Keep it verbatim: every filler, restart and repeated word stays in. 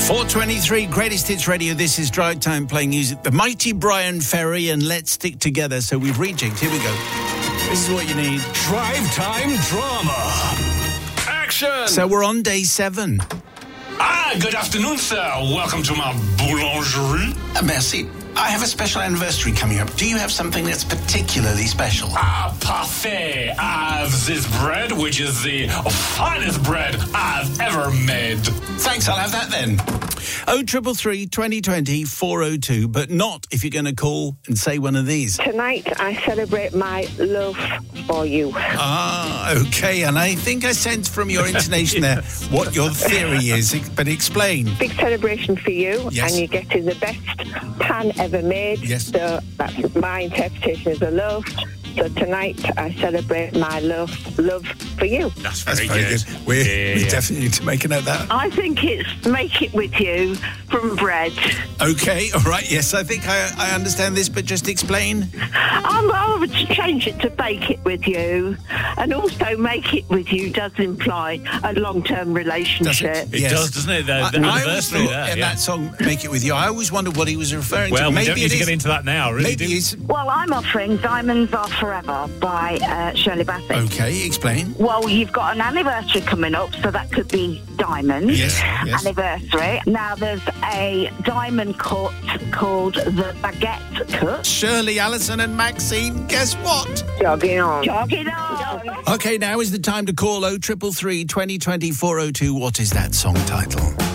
four twenty-three, Greatest Hits Radio. This is Drive Time playing music. The mighty Brian Ferry and Let's Stick Together. So we've rejigged. Here we go. This is what you need. Drive Time drama. Action! So we're on day seven. Ah, good afternoon, sir. Welcome to my boulangerie. Uh, merci. I have a special anniversary coming up. Do you have something that's particularly special? Ah, parfait. I have this bread, which is the finest bread I've ever made. Thanks, I'll have that then. oh triple three, twenty twenty, four oh two, but not if you're going to call and say one of these. Tonight, I celebrate my love for you. Ah, okay. And I think I sense from your intonation there what your theory is, but explain. Big celebration for you, Yes. and you're getting the best pan ever made. Yes. So that's my interpretation of the love. So tonight, I celebrate my love love for you. That's That's very, very good. good. We Yeah, we yeah. definitely need to make a note of that. I think it's Make It With You from Bread. Okay, all right. Yes, I think I, I understand this, but just explain. Um, I would change it to Bake It With You. And also, Make It With You does imply a long-term relationship. It Yes. does, doesn't it? The, the I, I always anniversary thought there, in yeah. that song, Make It With You, I always wondered what he was referring Well, to. we Maybe don't need it to is- get into that now, really, Maybe do it's... Well, I'm offering Diamonds Are Forever by uh, Shirley Bassey. Okay, explain. Well, you've got an anniversary coming up, so that could be diamonds. Yes, yes. Anniversary. Now, there's a diamond cut called the Baguette Cut. Shirley, Alison and Maxine, guess what? Jogging on. Jogging on. Okay, now is the time to call oh triple three, twenty twenty, four oh two. What is that song title?